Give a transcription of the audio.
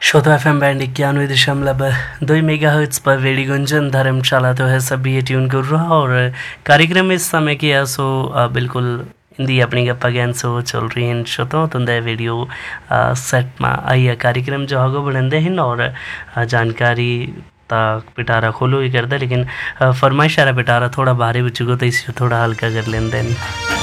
श्रोता F M band 91.2 mega hertz पर radio Gunjan धर्मशाला तो है सभी ये ट्यून कर रहा और कार्यक्रम में इस समय की है सो बिल्कुल हिंदी अपनी गप्पा ज्ञान सो चल रही हैं श्रोताओं तुंदे वीडियो सेट में आई कार्यक्रम जो आगो बढ़े हैं और जानकारी पिटारा खोलो ही करता लेकिन फरमाइश आ रहा पिटारा थोड़ा भारी बचुगो तो इसे थोड़ा हल्का कर लेंदे हैं।